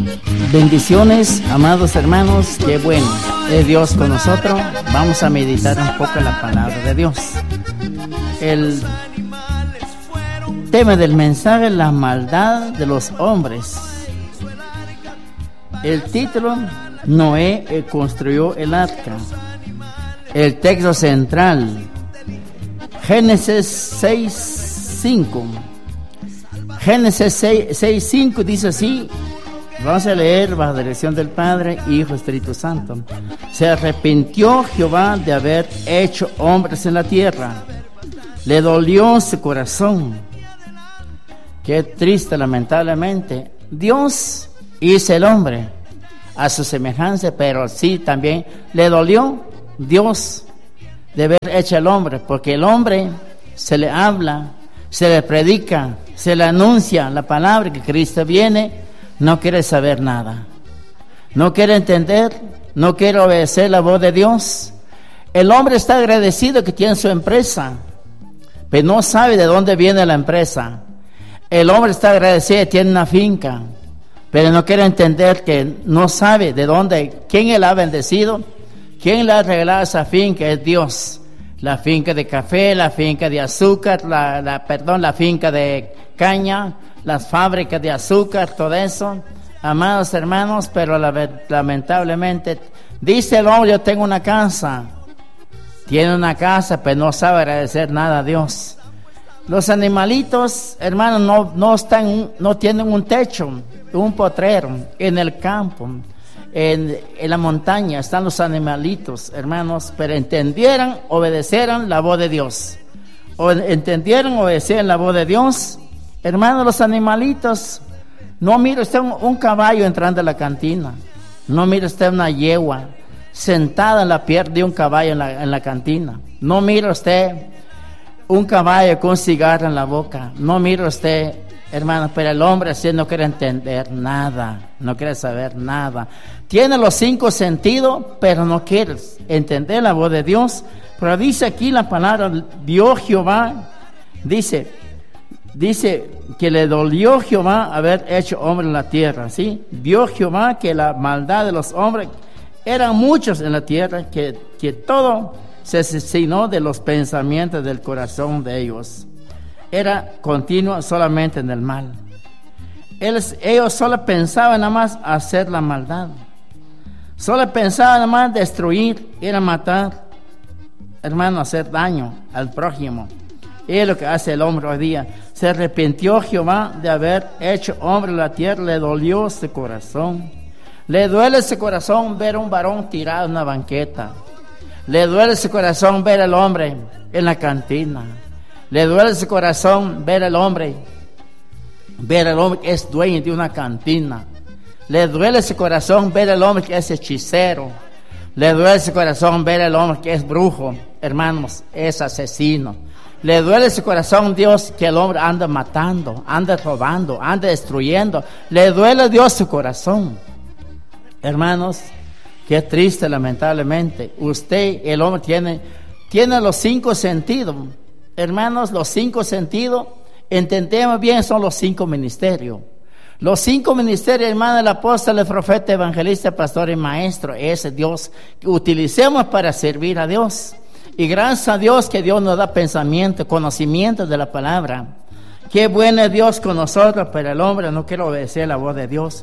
Bendiciones, amados hermanos, qué bueno es Dios con nosotros. Vamos a meditar un poco la palabra de Dios. El tema del mensaje es la maldad de los hombres. El título: Noé construyó el arca. El texto central: Génesis 6:5. Génesis 6:5 dice así. Vamos a leer bajo la dirección del Padre, Hijo y Espíritu Santo. Se arrepintió Jehová de haber hecho hombres en la tierra. Le dolió su corazón. Qué triste, lamentablemente. Dios hizo el hombre a su semejanza, pero sí también le dolió Dios de haber hecho el hombre, porque el hombre se le habla, se le predica, se le anuncia la palabra que Cristo viene. No quiere saber nada, no quiere entender, no quiere obedecer la voz de Dios. El hombre está agradecido que tiene su empresa, pero no sabe de dónde viene la empresa. El hombre está agradecido que tiene una finca, pero no quiere entender que no sabe de dónde, quién le ha bendecido, quién le ha regalado esa finca. Es Dios. La finca de café, la finca de azúcar, la finca de caña, las fábricas de azúcar, todo eso, amados hermanos. Pero lamentablemente dice el hombre: yo tengo una casa. Tiene una casa, pero no sabe agradecer nada a Dios. Los animalitos, hermanos, no tienen un techo, un potrero en el campo. En la montaña están los animalitos, hermanos, pero entendieran, obedecieran la voz de Dios. Entendieran, obedecieran la voz de Dios. Hermanos, los animalitos, no mire usted un caballo entrando a la cantina, no mire usted una yegua sentada en la pierna de un caballo en la cantina, no mire usted un caballo con un cigarro en la boca, no mire usted, hermanos. Pero el hombre así no quiere entender nada, no quiere saber nada. Tiene los 5 sentidos, pero no quiere entender la voz de Dios. Pero dice aquí la palabra: vio Jehová, dice que le dolió Jehová haber hecho hombre en la tierra, ¿sí? Vio Jehová que la maldad de los hombres eran muchos en la tierra, que todo se asesinó de los pensamientos del corazón de ellos. Era continuo solamente en el mal. Ellos solo pensaban nada más hacer la maldad. Solo pensaban nada más destruir, ir a matar, hermano, hacer daño al prójimo. Es lo que hace el hombre hoy día. Se arrepintió Jehová de haber hecho hombre en la tierra. Le dolió su corazón. Le duele su corazón ver a un varón tirado en una banqueta. Le duele su corazón ver al hombre en la cantina. Le duele su corazón ver al hombre que es dueño de una cantina. Le duele su corazón ver al hombre que es hechicero. Le duele su corazón ver al hombre que es brujo, hermanos, es asesino. Le duele su corazón, Dios, que el hombre anda matando, anda robando, anda destruyendo. Le duele a Dios su corazón. Hermanos, qué triste, lamentablemente. Usted, el hombre, tiene los 5 sentidos. Hermanos, los 5 sentidos, entendemos bien, son los 5 ministerios. Los 5 ministerios, hermano, el apóstol, el profeta, evangelista, pastor y maestro, es Dios que utilicemos para servir a Dios. Y gracias a Dios que Dios nos da pensamiento, conocimiento de la palabra. Qué bueno es Dios con nosotros, pero el hombre no quiere obedecer la voz de Dios.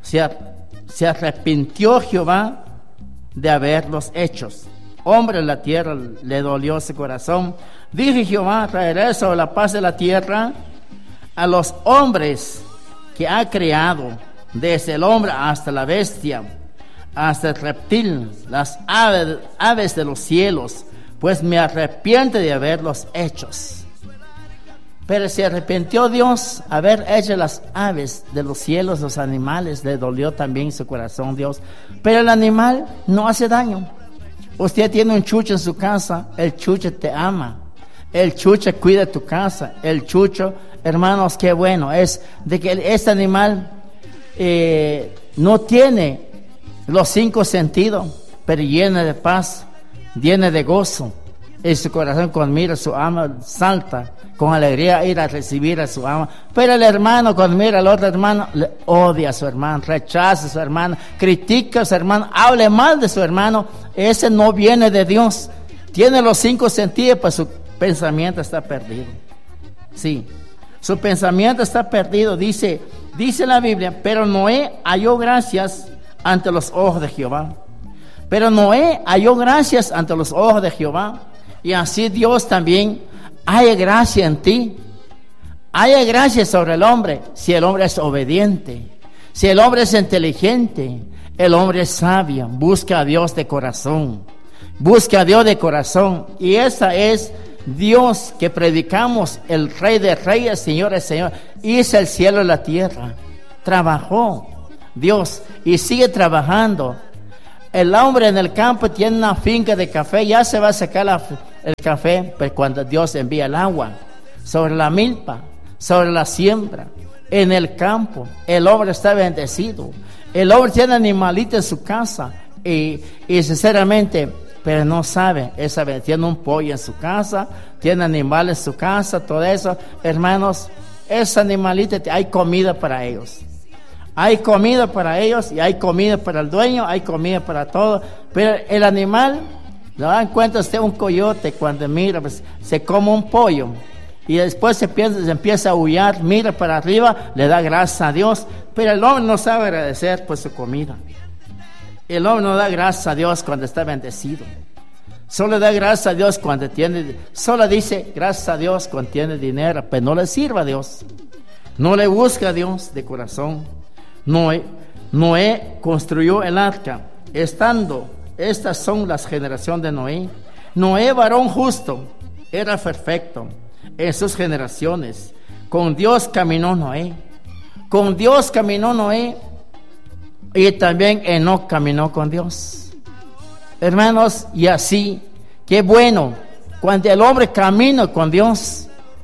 Se arrepintió Jehová de haberlos hechos. Hombre en la tierra, le dolió su corazón. Dije Jehová: traeré sobre la paz de la tierra a los hombres que ha creado, desde el hombre hasta la bestia, hasta el reptil, las aves de los cielos, pues me arrepiento de haberlos hechos. Pero se arrepintió Dios haber hecho las aves de los cielos, los animales, le dolió también su corazón Dios. Pero el animal no hace daño. Usted tiene un chucho en su casa, el chucho te ama, el chucho cuida tu casa, el chucho, hermanos, qué bueno es de que este animal no tiene los 5 sentidos, pero llena de paz, llena de gozo. En su corazón, cuando mira su ama, salta, con alegría ir a recibir a su amo. Pero el hermano, cuando mira al otro hermano, le odia a su hermano, rechaza a su hermano, critica a su hermano, hable mal de su hermano. Ese no viene de Dios. Tiene los 5 sentidos, pues su pensamiento está perdido. Sí, su pensamiento está perdido. Dice la Biblia, pero Noé halló gracias ante los ojos de Jehová. Pero Noé halló gracias ante los ojos de Jehová. Y así Dios también haya gracia en ti. Haya gracia sobre el hombre, si el hombre es obediente, si el hombre es inteligente, el hombre es sabio, busca a Dios de corazón. Busca a Dios de corazón. Y esa es Dios que predicamos, el Rey de Reyes, Señor de Señores. Hizo el cielo y la tierra. Trabajó Dios y sigue trabajando. El hombre en el campo tiene una finca de café, ya se va a sacar el café, pero cuando Dios envía el agua sobre la milpa, sobre la siembra, en el campo, el hombre está bendecido. El hombre tiene animalitos en su casa y sinceramente, pero no sabe, tiene un pollo en su casa, tiene animales en su casa, todo eso. Hermanos, esos animalitos, hay comida para ellos. Hay comida para ellos y hay comida para el dueño, hay comida para todo. Pero el animal, ¿no dan cuenta usted? Un coyote cuando mira, pues, se come un pollo y después se empieza a aullar, mira para arriba, le da gracias a Dios. Pero el hombre no sabe agradecer por su comida. El hombre no da gracias a Dios cuando está bendecido. Solo da gracias a Dios cuando solo dice gracias a Dios cuando tiene dinero, pero no le sirve a Dios. No le busca a Dios de corazón. Noé construyó el arca. Estas son las generaciones de Noé. Noé, varón justo, era perfecto en sus generaciones. Con Dios caminó Noé. Con Dios caminó Noé. Y también Enoc caminó con Dios. Hermanos, y así, qué bueno, cuando el hombre camina con Dios,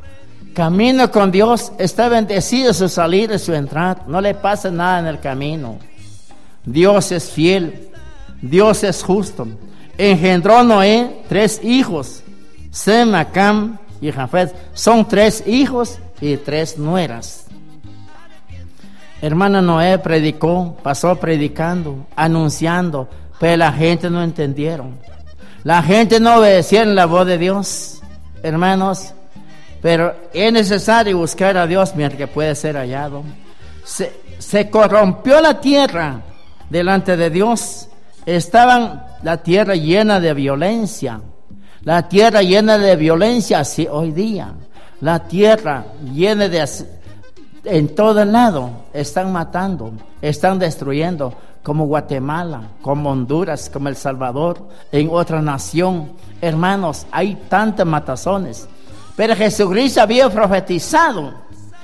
está bendecido su salida y su entrada, no le pasa nada en el camino. Dios es fiel, Dios es justo. Engendró Noé 3 hijos, Sem, Cam y Jafet. Son 3 hijos y 3 nueras. Hermana, Noé pasó predicando, anunciando, pero la gente no entendieron. La gente no obedecieron la voz de Dios, hermanos. Pero es necesario buscar a Dios mientras que puede ser hallado. Se corrompió la tierra delante de Dios. La tierra llena de violencia. La tierra llena de violencia así hoy día. La tierra llena en todo lado. Están matando, están destruyendo. Como Guatemala, como Honduras, como El Salvador, en otra nación. Hermanos, hay tantas matazones. Pero Jesucristo había profetizado.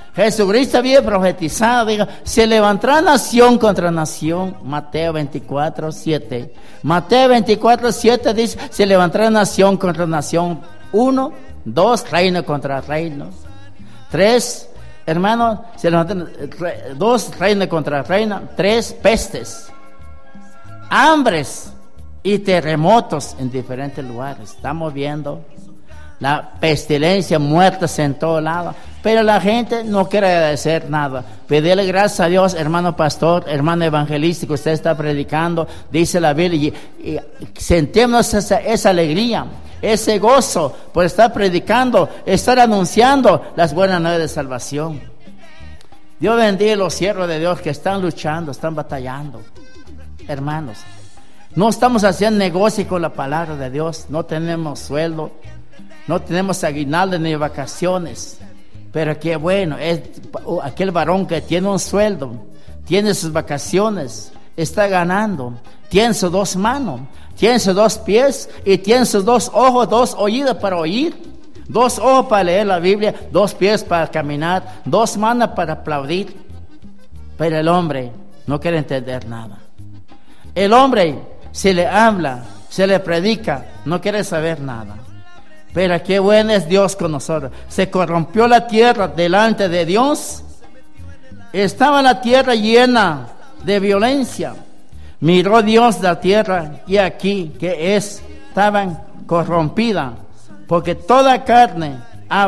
Digo, se levantará nación contra nación. Mateo 24:7. Mateo 24:7 dice, se levantará nación contra nación. 1, 2, reino contra reino. 3, hermanos, se levantarán 2, reino contra reino. 3, pestes, hambres y terremotos en diferentes lugares. Estamos viendo la pestilencia, muertes en todo lado, pero la gente no quiere agradecer nada. Pedirle gracias a Dios, hermano pastor, hermano evangelista, que usted está predicando, dice la Biblia, y sentimos esa alegría, ese gozo por estar predicando, estar anunciando las buenas nuevas de salvación. Dios bendiga a los siervos de Dios que están luchando, están batallando. Hermanos, no estamos haciendo negocio con la palabra de Dios, no tenemos sueldo, no tenemos aguinaldo ni vacaciones, pero qué bueno, es aquel varón que tiene un sueldo, tiene sus vacaciones, está ganando, tiene sus 2 manos, tiene sus 2 pies y tiene sus 2 ojos, 2 oídos para oír, 2 ojos para leer la Biblia, 2 pies para caminar, 2 manos para aplaudir. Pero el hombre no quiere entender nada. El hombre, se le habla, se le predica, no quiere saber nada. Pero qué bueno es Dios con nosotros. Se corrompió la tierra delante de Dios. Estaba la tierra llena de violencia. Miró Dios la tierra y aquí que estaban corrompida, porque toda carne ha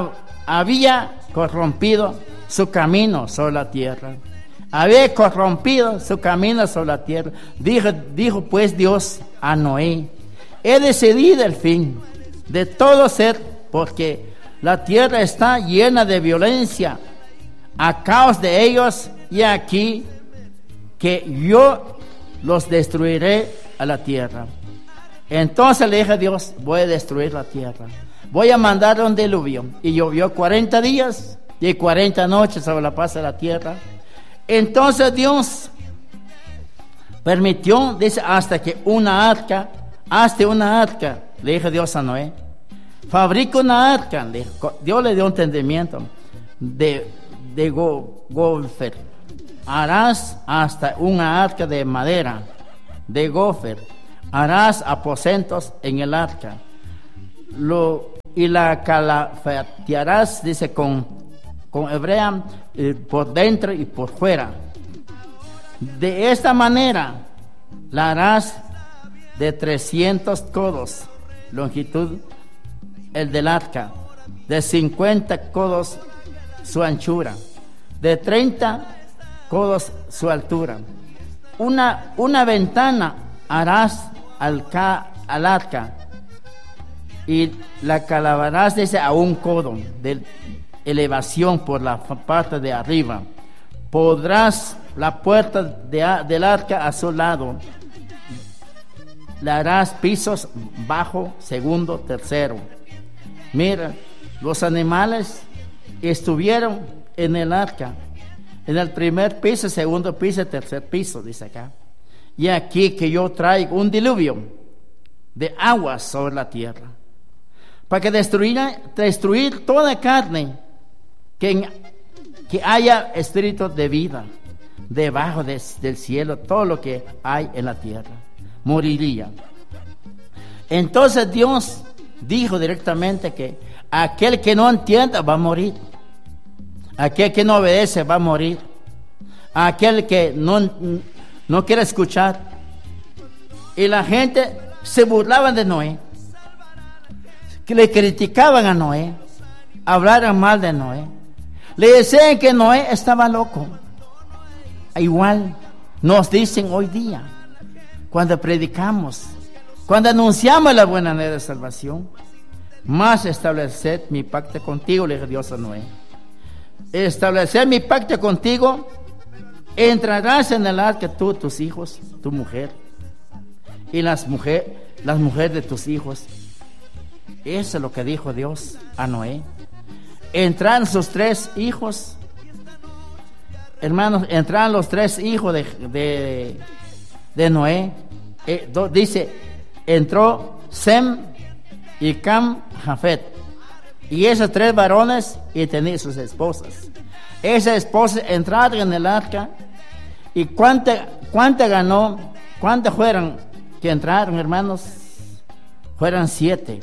había corrompido su camino sobre la tierra. Había corrompido su camino sobre la tierra. Dijo pues Dios a Noé: he decidido el fin de todo ser, porque la tierra está llena de violencia a causa de ellos, y aquí que yo los destruiré a la tierra. Entonces le dije a Dios: voy a destruir la tierra, voy a mandar un diluvio. Y llovió 40 días y 40 noches sobre la faz de la tierra. Entonces Dios permitió, dice, hasta que hazte una arca. Le dije Dios a Noé: fabrica una arca. Dios le dio entendimiento de gofer. Harás hasta una arca de madera, de gofer. Harás aposentos en el arca. Y la calafatearás, dice, con hebrea por dentro y por fuera. De esta manera la harás de 300 codos longitud el del arca, de 50 codos su anchura, de 30 codos su altura. Una ventana harás al arca, y la calavarás, dice, a un codo de elevación por la parte de arriba. Podrás la puerta del arca a su lado. Le harás pisos bajo, segundo, tercero. Mira, los animales estuvieron en el arca, en el primer piso, segundo piso, tercer piso, dice acá. Y aquí que yo traigo un diluvio de aguas sobre la tierra, para que destruir toda carne que haya espíritu de vida debajo del cielo. Todo lo que hay en la tierra moriría. Entonces Dios dijo directamente que aquel que no entienda va a morir, aquel que no obedece va a morir, aquel que no quiere escuchar. Y la gente se burlaban de Noé, que le criticaban a Noé, hablaran mal de Noé, le decían que Noé estaba loco. Igual nos dicen hoy día, cuando predicamos, cuando anunciamos la buena nueva de salvación: más establecer mi pacto contigo, le dijo Dios a Noé. Establecer mi pacto contigo, entrarás en el arca tú, tus hijos, tu mujer, y las mujeres de tus hijos. Eso es lo que dijo Dios a Noé. Entraron sus 3 hijos, hermanos, entraron los 3 hijos de Noé. Dice, entró Sem y Cam, Jafet, y esos 3 varones, y tenían sus esposas. Esas esposas entraron en el arca. ¿Y cuánta ganó? ¿Cuántas fueron que entraron, hermanos? Fueron 7.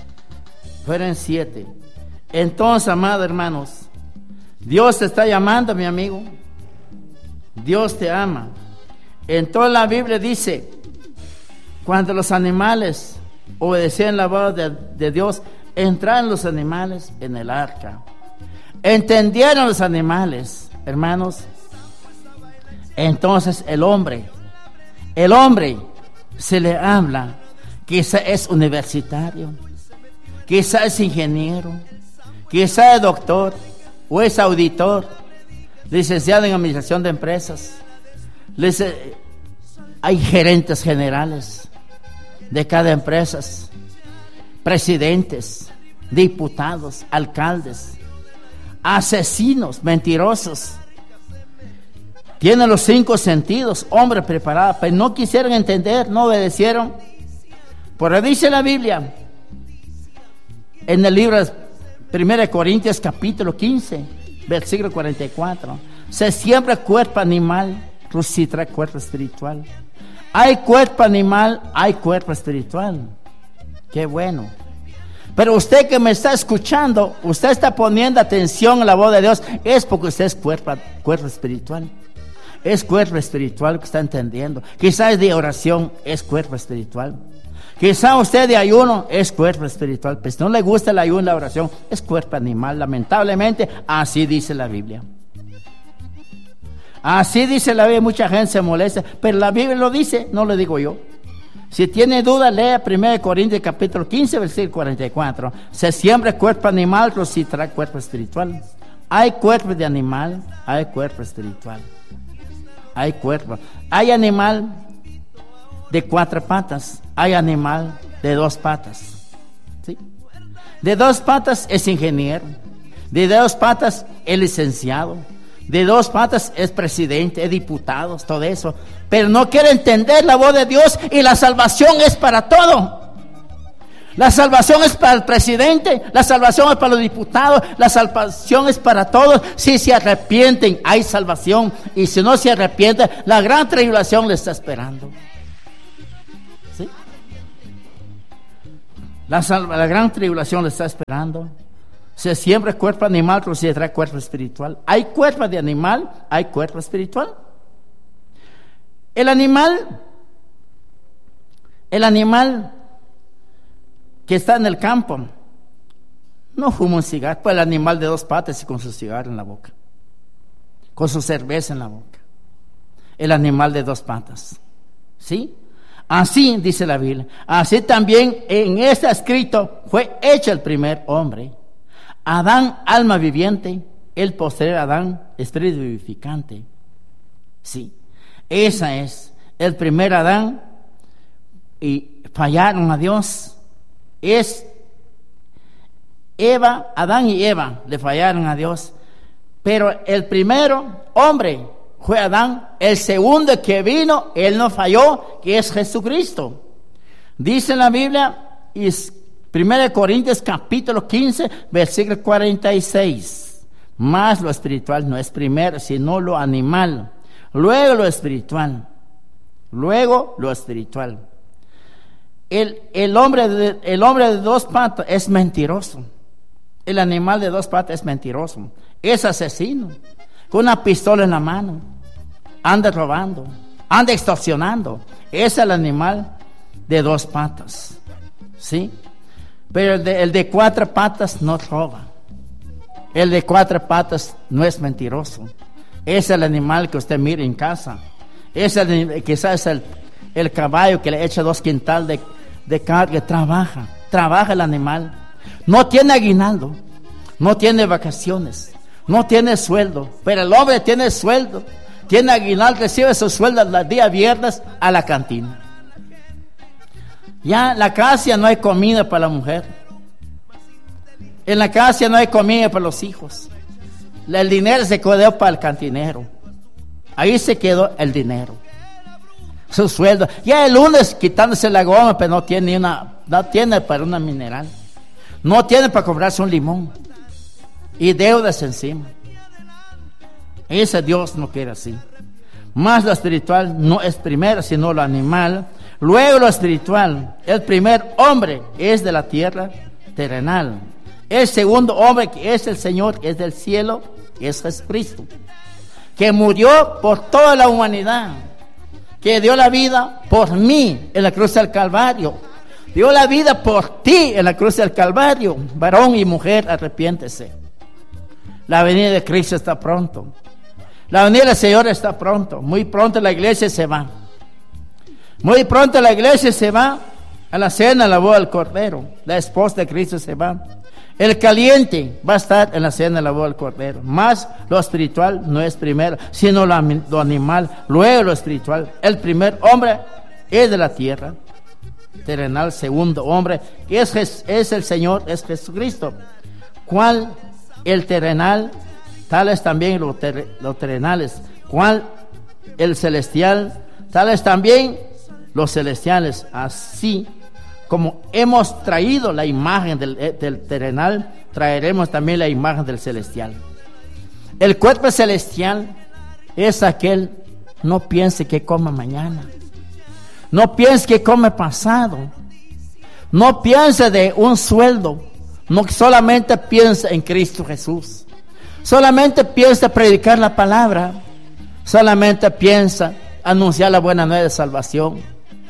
Entonces, amados hermanos, Dios te está llamando, mi amigo. Dios te ama. En toda la Biblia dice, cuando los animales obedecían la voz de Dios, entraron los animales en el arca. Entendieron los animales, hermanos. Entonces el hombre se le habla, quizá es universitario, quizá es ingeniero, quizá es doctor o es auditor, licenciado en administración de empresas. Hay gerentes generales de cada empresa, presidentes, diputados, alcaldes, asesinos, mentirosos. Tienen los 5 sentidos, hombres preparados, pero no quisieron entender, no obedecieron. Por ahí dice la Biblia, en el libro de 1 Corintios capítulo 15, versículo 44, se siembra cuerpo animal, resucitará cuerpo espiritual. Hay cuerpo animal, hay cuerpo espiritual. Qué bueno. Pero usted que me está escuchando, usted está poniendo atención a la voz de Dios, es porque usted es cuerpo espiritual. Es cuerpo espiritual que está entendiendo. Quizás de oración, es cuerpo espiritual. Quizá usted de ayuno es cuerpo espiritual, pero si no le gusta el ayuno y la oración, es cuerpo animal. Lamentablemente, así dice la Biblia. Así dice la Biblia, mucha gente se molesta, pero la Biblia lo dice, no lo digo yo. Si tiene duda, lea 1 Corintios capítulo 15, versículo 44. Se siembra cuerpo animal, pero sí trae cuerpo espiritual. Hay cuerpo de animal, hay cuerpo espiritual. Hay cuerpo. Hay animal de 4 patas, hay animal de 2 patas. ¿Sí? De 2 patas es ingeniero, de 2 patas es licenciado, de 2 patas es presidente, es diputado, todo eso. Pero no quiere entender la voz de Dios, y la salvación es para todo. La salvación es para el presidente, la salvación es para los diputados, la salvación es para todos. Si se arrepienten, hay salvación, y si no se arrepienten, la gran tribulación le está esperando. ¿Sí? La gran tribulación le está esperando. Se siembra cuerpo animal, pero se trae cuerpo espiritual. Hay cuerpo de animal, hay cuerpo espiritual. El animal que está en el campo no fuma un cigarro, pues el animal de 2 patas y con su cigarro en la boca, con su cerveza en la boca. El animal de 2 patas, ¿sí? Así dice la Biblia. Así también en este escrito fue hecho el primer hombre. Adán, alma viviente; el posterior Adán, espíritu vivificante. Sí, esa es el primer Adán, y fallaron a Dios. Es Eva, Adán y Eva le fallaron a Dios. Pero el primero hombre fue Adán. El segundo que vino, él no falló, que es Jesucristo. Dice en la Biblia, 1 Corintios capítulo 15, versículo 46. Mas lo espiritual no es primero, sino lo animal. Luego lo espiritual. Luego lo espiritual. El hombre de 2 patas es mentiroso. El animal de 2 patas es mentiroso. Es asesino. Con una pistola en la mano. Anda robando. Anda extorsionando. Es el animal de 2 patas. ¿Sí? Pero el de 4 patas no roba. El de 4 patas no es mentiroso. Es el animal que usted mira en casa. Quizás es el caballo que le echa 2 quintales de carga. Trabaja el animal. No tiene aguinaldo, no tiene vacaciones, no tiene sueldo. Pero el hombre tiene sueldo, tiene aguinaldo, recibe su sueldo el día viernes a la cantina. Ya en la casa no hay comida para la mujer. En la casa no hay comida para los hijos. El dinero se quedó para el cantinero. Ahí se quedó el dinero. Su sueldo. Ya el lunes quitándose la goma, pero no tiene para una mineral. No tiene para comprarse un limón. Y deudas encima. Ese Dios no quiere así. Más lo espiritual no es primero, sino lo animal. Luego lo espiritual. El primer hombre es de la tierra terrenal. El segundo hombre, que es el Señor, es del cielo, es Jesucristo, que murió por toda la humanidad, que dio la vida por mí en la cruz del Calvario. Dio la vida por ti en la cruz del Calvario. Varón y mujer, arrepiéntese. La venida de Cristo está pronto. La venida del Señor está pronto. Muy pronto la iglesia se va. Muy pronto la iglesia se va a la cena, a la boda del Cordero. La esposa de Cristo se va. El caliente va a estar en la cena de la boda del Cordero. Más lo espiritual no es primero, sino lo animal. Luego lo espiritual. El primer hombre es de la tierra terrenal. Segundo hombre es el Señor, es Jesucristo. ¿Cuál? El terrenal, tales también los terrenales. ¿Cuál? El celestial, tales también los celestiales. Así como hemos traído la imagen del terrenal, traeremos también la imagen del celestial. El cuerpo celestial es aquel, no piense que coma mañana, no piense que come pasado, no piense de un sueldo, no solamente piense en Cristo Jesús, solamente piensa predicar la palabra, solamente piensa anunciar la buena nueva de salvación.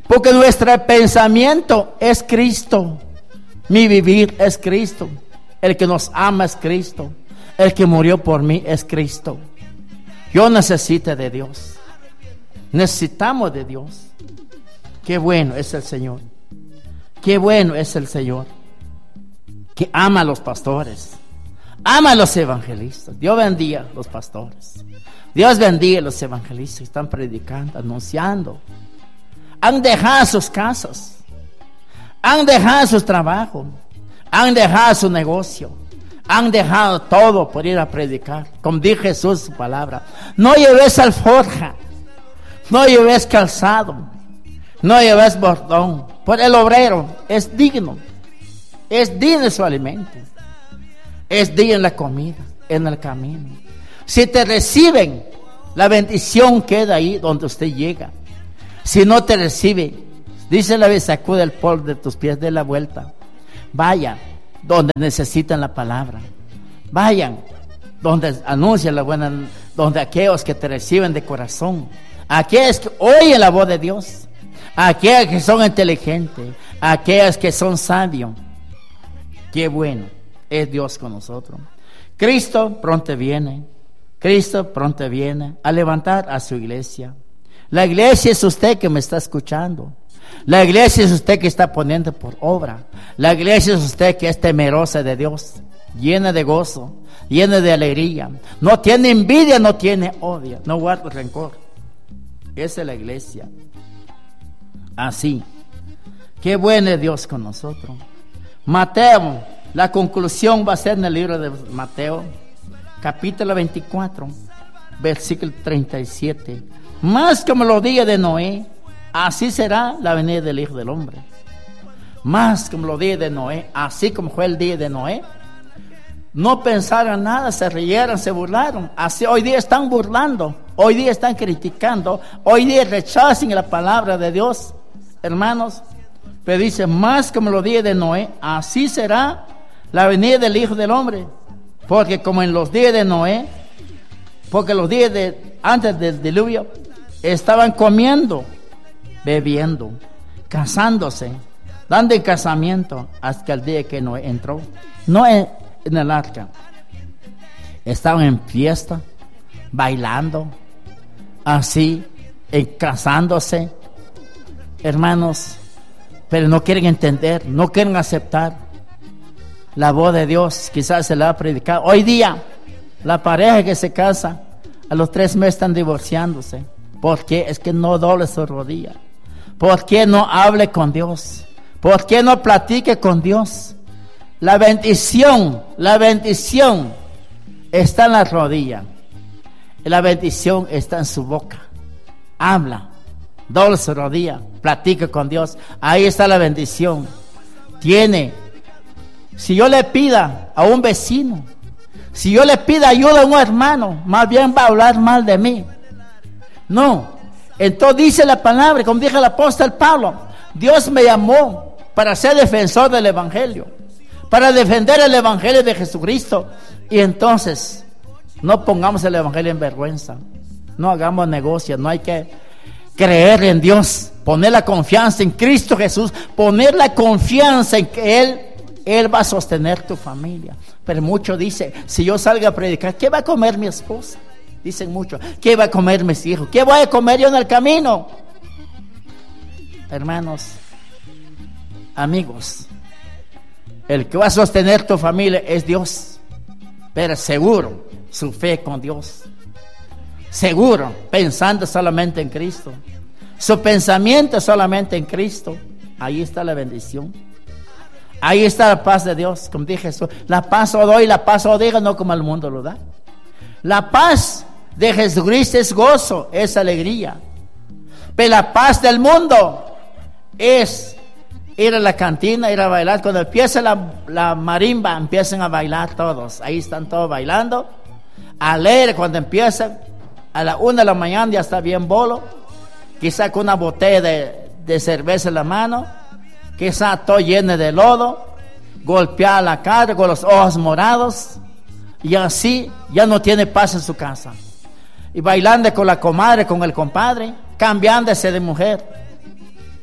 Porque nuestro pensamiento es Cristo. Mi vivir es Cristo. El que nos ama es Cristo. El que murió por mí es Cristo. Yo necesito de Dios. Necesitamos de Dios. Qué bueno es el Señor. Qué bueno es el Señor. Que ama a los pastores. Ama a los evangelistas. Dios bendiga a los pastores. Dios bendiga a los evangelistas que están predicando, anunciando. Han dejado sus casas. Han dejado sus trabajos. Han dejado su negocio. Han dejado todo por ir a predicar. Como dijo Jesús en su palabra. No lleves alforja. No lleves calzado. No lleves bordón. Por el obrero es digno. Es digno su alimento. Es digno la comida en el camino. Si te reciben, la bendición queda ahí donde usted llega. Si no te recibe, dice la vez, sacude el polvo de tus pies, de la vuelta. Vaya donde necesitan la palabra. Vayan donde anuncian la buena, donde aquellos que te reciben de corazón, aquellos que oyen la voz de Dios, aquellos que son inteligentes, aquellos que son sabios. Qué bueno es Dios con nosotros. Cristo pronto viene. Cristo pronto viene a levantar a su iglesia. La iglesia es usted que me está escuchando. La iglesia es usted que está poniendo por obra. La iglesia es usted que es temerosa de Dios, llena de gozo, llena de alegría. No tiene envidia, no tiene odio, no guarda rencor. Esa es la iglesia. Así. Qué bueno es Dios con nosotros. Mateo, la conclusión va a ser en el libro de Mateo, capítulo 24, versículo 37. Más como los días de Noé, así será la venida del Hijo del Hombre. Más como los días de Noé, así como fue el día de Noé. No pensaron nada, se rieron, se burlaron. Así hoy día están burlando, hoy día están criticando, hoy día rechazan la palabra de Dios, hermanos. Pero dice, más como los días de Noé, así será la venida del Hijo del Hombre. Porque como en los días de Noé, porque los días antes del diluvio, estaban comiendo, bebiendo, casándose, dando en casamiento, hasta el día que Noé entró. No en el arca. Estaban en fiesta, bailando, así, casándose, hermanos, pero no quieren entender, no quieren aceptar la voz de Dios. Quizás se la ha predicado. Hoy día, la pareja que se casa, a los 3 meses están divorciándose. ¿Por qué? Es que no doble su rodilla. ¿Por qué no hable con Dios? ¿Por qué no platique con Dios? La bendición está en la rodilla. La bendición está en su boca. Habla, doble su rodilla, platica con Dios. Ahí está la bendición. Si yo le pida a un vecino, si yo le pida ayuda a un hermano, más bien va a hablar mal de mí. No. Entonces dice la palabra, como dijo el apóstol Pablo, Dios me llamó para ser defensor del evangelio, para defender el evangelio de Jesucristo. Y entonces no pongamos el evangelio en vergüenza, no hagamos negocio. No hay que creer en Dios, poner la confianza en Cristo Jesús, poner la confianza en que Él va a sostener tu familia. Pero muchos dicen, si yo salgo a predicar, ¿qué va a comer mi esposa? Dicen muchos, ¿qué va a comer mis hijos? ¿Qué voy a comer yo en el camino? Hermanos, amigos, el que va a sostener tu familia es Dios. Pero seguro, su fe con Dios. Seguro, pensando solamente en Cristo. Su pensamiento solamente en Cristo. Ahí está la bendición. Ahí está la paz de Dios. Como dije Jesús, la paz os doy, la paz os digo, no como el mundo lo da. La paz de Jesucristo es gozo, es alegría. Pero la paz del mundo es ir a la cantina, ir a bailar. Cuando empieza la marimba, empiezan a bailar todos. Ahí están todos bailando. Alegre cuando empiezan. A la 1 de la mañana ya está bien bolo. Quizá con una botella de cerveza en la mano. Quizá todo lleno de lodo. Golpeada la cara con los ojos morados. Y así ya no tiene paz en su casa. Y bailando con la comadre, con el compadre, cambiándose de mujer.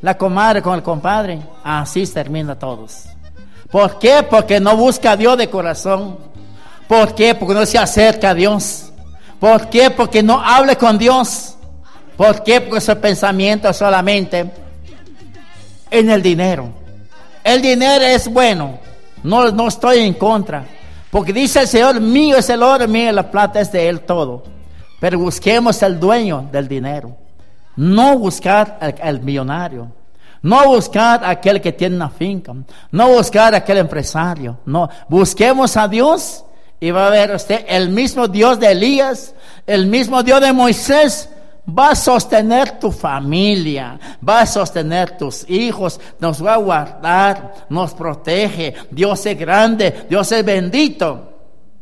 la comadre con el compadre. Así termina todos. ¿Por qué? Porque no busca a Dios de corazón. ¿Por qué? Porque no se acerca a Dios. ¿Por qué? Porque no habla con Dios. ¿Por qué? Porque su pensamiento es solamente en el dinero. El dinero es bueno. No estoy en contra. Porque dice el Señor, mío es el oro, mío la plata, es de Él todo. Pero busquemos el dueño del dinero. No buscar al millonario. No buscar a aquel que tiene una finca. No buscar a aquel empresario. No, busquemos a Dios y va a ver usted el mismo Dios de Elías, el mismo Dios de Moisés. Va a sostener tu familia, va a sostener tus hijos, nos va a guardar, nos protege. Dios es grande, Dios es bendito.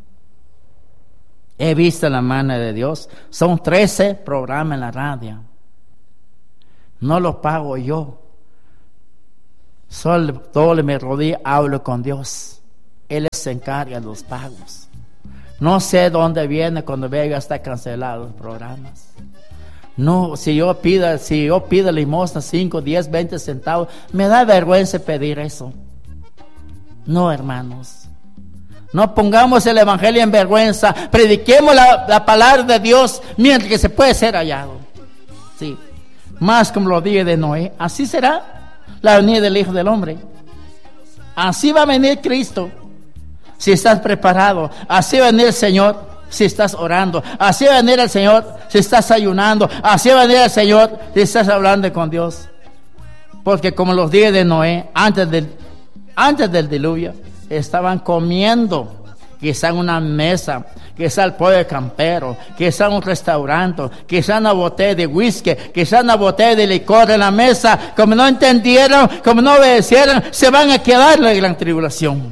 He visto la mano de Dios. Son 13 programas en la radio. No lo pago yo. Solo doble mi rodilla, hablo con Dios. Él se encarga de los pagos. No sé dónde viene cuando vea ya está cancelado los programas. No, si yo pido limosna 5, 10, 20 centavos, me da vergüenza pedir eso. No, hermanos. No pongamos el evangelio en vergüenza. Prediquemos la palabra de Dios mientras que se puede ser hallado. Sí. Más como los días de Noé. Así será la venida del Hijo del Hombre. Así va a venir Cristo. Si estás preparado. Así va a venir el Señor. Si estás orando. Así va a venir el Señor si estás ayunando. Así va a venir el Señor si estás hablando con Dios. Porque como los días de Noé, antes del diluvio, estaban comiendo, quizá en una mesa, quizá el pollo campero, quizá en un restaurante, quizá una botella de whisky, quizá una botella de licor en la mesa. Como no entendieron, como no obedecieron, se van a quedar en la gran tribulación.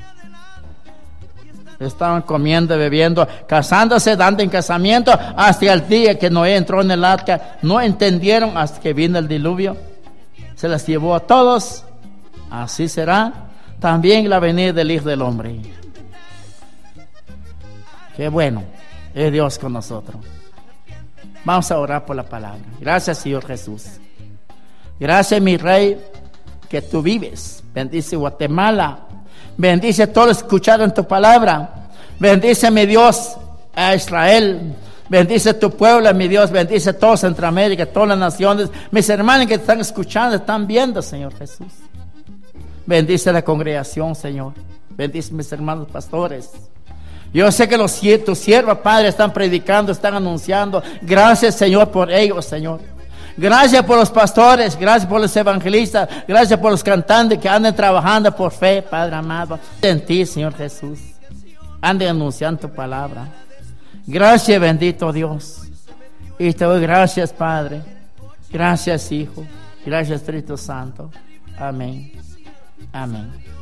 Estaban comiendo, bebiendo, casándose, dando en casamiento, hasta el día que Noé entró en el arca. No entendieron hasta que vino el diluvio. Se las llevó a todos. Así será también la venida del Hijo del Hombre. Qué bueno es Dios con nosotros. Vamos a orar por la palabra. Gracias, Señor Jesús. Gracias, mi Rey, que tú vives. Bendice Guatemala. Bendice a todos los que escucharon tu palabra. Bendice, mi Dios, a Israel. Bendice tu pueblo, mi Dios. Bendice a toda Centroamérica, todas las naciones. Mis hermanos que están escuchando, están viendo, Señor Jesús. Bendice a la congregación, Señor. Bendice a mis hermanos pastores. Yo sé que tus siervos, Padre, están predicando, están anunciando. Gracias, Señor, por ellos, Señor. Gracias por los pastores, gracias por los evangelistas, gracias por los cantantes que andan trabajando por fe, Padre amado. En ti, Señor Jesús, anden anunciando tu palabra. Gracias, bendito Dios. Y te doy gracias, Padre. Gracias, Hijo. Gracias, Espíritu Santo. Amén. Amén.